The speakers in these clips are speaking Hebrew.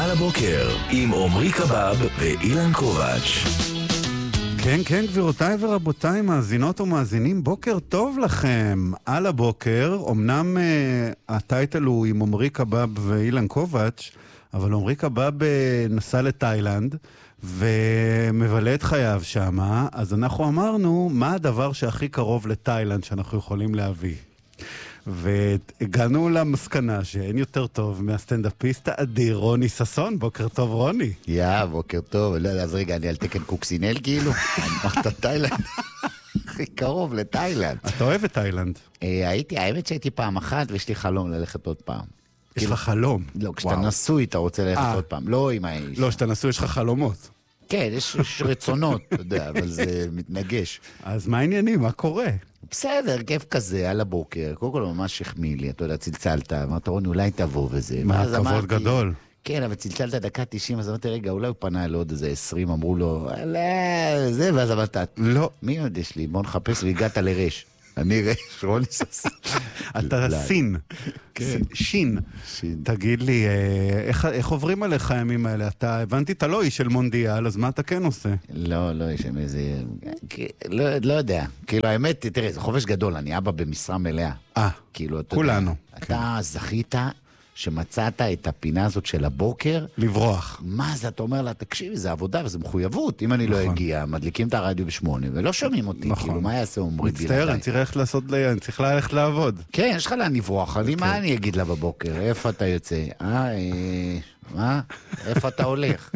על הבוקר עם עומרי קבב ואילן קובץ'. כן, כן, גבירותיי ורבותיי, מאזינות ומאזינים, בוקר טוב לכם. על הבוקר, אמנם הטייטל הוא עם עומרי קבב ואילן קובץ', אבל עומרי קבב נסע לתאילנד ומבלה את חייו שמה, אז אנחנו אמרנו מה הדבר שהכי קרוב לתאילנד שאנחנו יכולים להביא. והגענו למסקנה שאין יותר טוב מהסטנדאפיסט האדיר רוני ססון. בוקר טוב רוני. בוקר טוב. אז רגע, אני על תקן קוקסינל כאילו? אני אמרת תאילנד. הכי קרוב לתאילנד. אתה אוהב את תאילנד? האמת שהייתי פעם אחת ויש לי חלום ללכת עוד פעם. יש לך חלום? לא, כשאתה נשוי אתה רוצה ללכת עוד פעם, לא עם האיש. לא, כשאתה נשוי יש לך חלומות. כן, יש רצונות, אתה יודע, אבל זה מתנגש. אז מה העניינים? מה קורה? בסדר, כיף כזה, על הבוקר. קודם כל ממש החמיא לי, אתה יודע, צלצלת, אמרת רוני, אולי תבוא וזה. מה, כבוד גדול. כן, אבל צלצלת דקה 90, אז אמרתי, רגע, אולי הוא פנה אל עוד איזה 20, אמרו לו, זה, ואז אמרת, לא. מי עוד יש לי? בוא נחפש, והגעת לרש. אני רש, רוני ססון. אתה סין. שין. תגיד לי, איך עוברים עליך הימים האלה? אתה הבנתי, אתה לא איש של מונדיאל, אז מה אתה כן עושה? לא, יש שם איזה... לא יודע. כאילו, האמת, תראה, זה חופש גדול, אני אבא במשרה מלאה. כולנו. אתה זכית שמצאת את הפינה הזאת של הבוקר. לברוח. מה זה? אתה אומר לה, תקשיבי, זה עבודה וזה מחויבות. אם אני לא אגיע, מדליקים את הרדיו ב8 ולא שומעים אותי. כאילו, מה יעשה עומרי בלעדיי? מצטער, אני צריך ללכת לעבוד. כן, יש לך לאן לברוח. אבל מה אני אגיד לה בבוקר? איפה אתה יוצא? מה? איפה אתה הולך?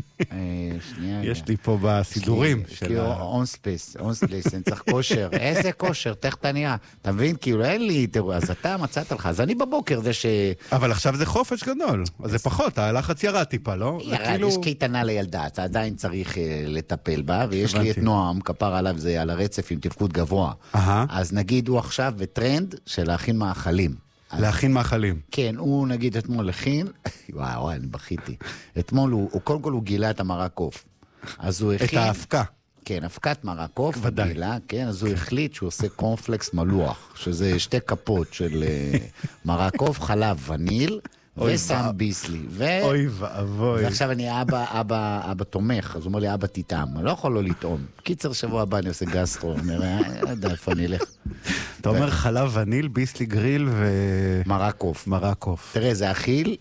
יש לי פה בסידורים. אונספייס, אני צריך כושר. איזה כושר? תכף אתה נראה. אתה מבין? כאילו אין לי, אז אתה מצאת לך. אז אני בבוקר זה ש... אבל עכשיו זה חופש גדול. אז זה פחות, הלחץ ירד טיפה, לא? ירד, יש קייטנה לילדה, אתה עדיין צריך לטפל בה, ויש לי את נועם, כפר עליו זה על הרצף עם תפקוד גבוה. אז נגיד הוא עכשיו בטרנד של להכין מאכלים. להכין מאכלים. כן, הוא נגיד אתמול הכין, וואי, אני בכיתי. אתמול קודם כל הוא גילה את המרק קוף. אז הוא הכין... את ההפקה. כן, הפקת מרק קוף. ודאי. גילה, כן, אז הוא החליט שהוא עושה קורנפלקס מלוח, שזה 2 כפות של מרק קוף, חלב וניל, ושם ביסלי. אוי ואבוי. ועכשיו אני אבא תומך, אז הוא אומר לי, אבא תטעם. אני לא יכול לא לטעום. קיצר, שבוע הבא אני עושה גסטרו. אני יודע איפה אני אלך. אתה אומר חלב וניל, ביסלי גריל מרק קוף. מרק קוף. תראה, זה אכיל.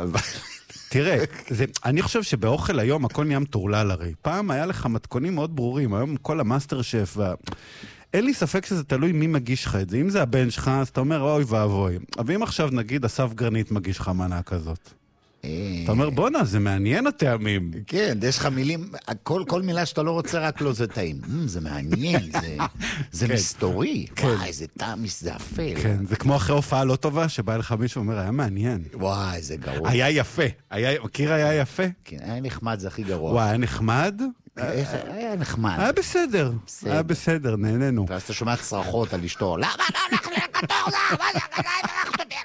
תראה, אני חושב שבאוכל היום הכל נהיה מטורלל הרי. פעם היה לך מתכונים מאוד ברורים, היום כל המאסטר שף אין לי ספק שזה תלוי מי מגיש לך את זה. אם זה הבן שלך, אז אתה אומר, אוי ואבוי. אבל אם עכשיו נגיד אסף גרנית מגיש לך מנה כזאת. אתה אומר, בונה, זה מעניין הטעמים. כן, יש לך מילים, כל מילה שאתה לא רוצה רק לא זה טעים. זה מעניין, זה מסתורי. וואי, זה טעם, זה אפל. כן, זה כמו אחרי הופעה לא טובה, שבא לך מישהו ואומר, היה מעניין. וואי, זה גרוע. היה יפה. מכיר היה יפה? כן, היה נחמד, זה הכי גרוע. וואי, היה נחמד? היה נחמד. היה בסדר, נהנינו. ואז אתה שומע צרחות על אשתו, למה לא הולך לכתור זה? מה זה כדאי ללכת אותי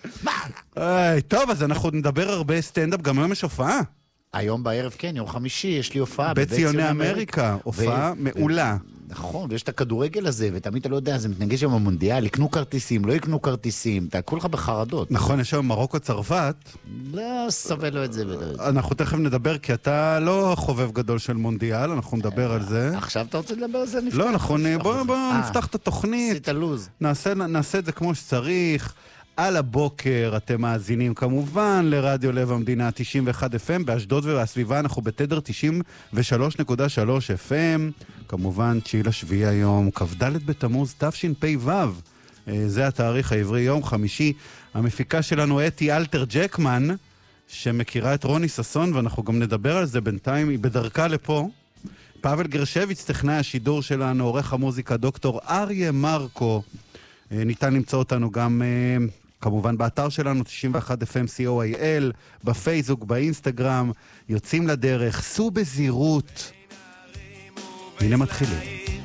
אליו? טוב, אז אנחנו נדבר הרבה סטנדאפ, גם היום יש הופעה. היום בערב, כן, יום חמישי, יש לי הופעה. בית ציוני אמריקה, הופעה מעולה. נכון, ויש את הכדורגל הזה, ותמיד אתה לא יודע, זה מתנגש עם המונדיאל, יקנו כרטיסים, לא יקנו כרטיסים, אתה כולך בחרדות. נכון, יש היום מרוקו צרפת. לא סובל לו את זה. אנחנו תכף נדבר, כי אתה לא חובב גדול של מונדיאל, אנחנו נדבר על זה. עכשיו אתה רוצה לדבר על זה? לא, בוא נפתח את התוכנית. עשית לוז. נעשה את זה כמו שצריך. על הבוקר אתם מאזינים כמובן לרדיו לב המדינה 91 FM, באשדוד והסביבה אנחנו בתדר 93.3 FM, כמובן 9/7 היום, כ"ד בתמוז תשפ"ו, זה התאריך העברי, יום חמישי. המפיקה שלנו אתי אלתר ג'קמן, שמכירה את רוני ססון, ואנחנו גם נדבר על זה בינתיים, היא בדרכה לפה. פאבל גרשביץ, טכנאי השידור שלנו, עורך המוזיקה דוקטור אריה מרקו, ניתן למצוא אותנו גם כמובן באתר שלנו 91 FM co.il, בפייסבוק, באינסטגרם. יוצאים לדרך, סעו בזהירות. הנה מתחילים.